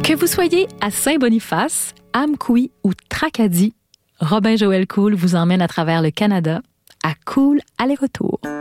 Que vous soyez à Saint-Boniface, Amqui ou Tracadie, Robin-Joël Cool vous emmène à travers le Canada à Cool aller-retour.